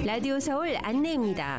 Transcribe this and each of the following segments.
라디오 서울 안내입니다.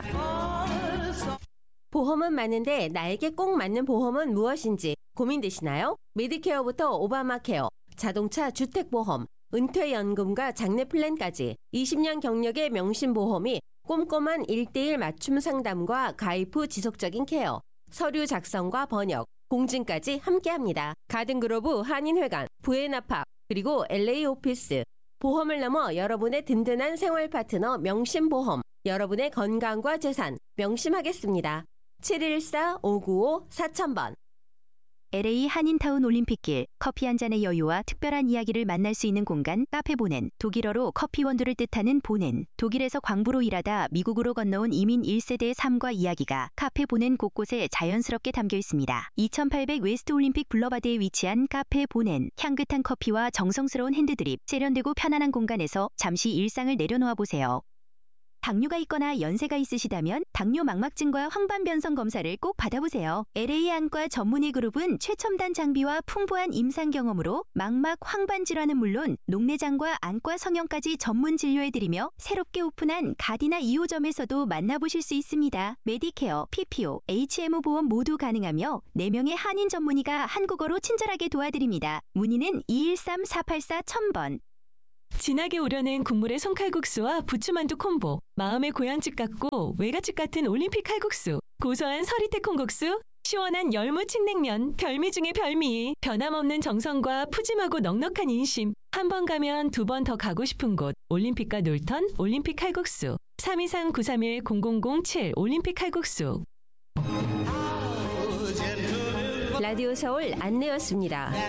보험은 많은데 나에게 꼭 맞는 보험은 무엇인지 고민되시나요? 메디케어부터 오바마케어, 자동차 주택보험, 은퇴연금과 장래 플랜까지 20년 경력의 명신보험이 꼼꼼한 1:1 맞춤 상담과 가입 후 지속적인 케어, 서류 작성과 번역, 공증까지 함께합니다. 가든그로브 한인회관, 부에나팍, 그리고 LA 오피스, 보험을 넘어 여러분의 든든한 생활 파트너 명신보험, 여러분의 건강과 재산 명심하겠습니다. 714-595-4000번. LA 한인타운 올림픽길, 커피 한 잔의 여유와 특별한 이야기를 만날 수 있는 공간 카페 보넨, 독일어로 커피 원두를 뜻하는 보넨, 독일에서 광부로 일하다 미국으로 건너온 이민 1세대의 삶과 이야기가 카페 보넨 곳곳에 자연스럽게 담겨 있습니다. 2800 웨스트 올림픽 블러바드에 위치한 카페 보넨, 향긋한 커피와 정성스러운 핸드드립, 세련되고 편안한 공간에서 잠시 일상을 내려놓아 보세요. 당뇨가 있거나 연세가 있으시다면 당뇨 망막증과 황반변성 검사를 꼭 받아보세요. LA 안과 전문의 그룹은 최첨단 장비와 풍부한 임상 경험으로 망막 황반 질환은 물론 녹내장과 안과 성형까지 전문 진료해드리며 새롭게 오픈한 가디나 2호점에서도 만나보실 수 있습니다. 메디케어, PPO, HMO 보험 모두 가능하며 4명의 한인 전문의가 한국어로 친절하게 도와드립니다. 문의는 213-484-1000번. 진하게 우려낸 국물의 손칼국수와 부추만두 콤보, 마음의 고향집 같고 외갓집 같은 올림픽 칼국수, 고소한 서리태 콩국수, 시원한 열무 칡냉면, 별미 중의 별미, 변함없는 정성과 푸짐하고 넉넉한 인심, 한 번 가면 2번 더 가고 싶은 곳, 올림픽과 놀턴 올림픽 칼국수, 323-931-0007 올림픽 칼국수. 라디오 서울 안내였습니다.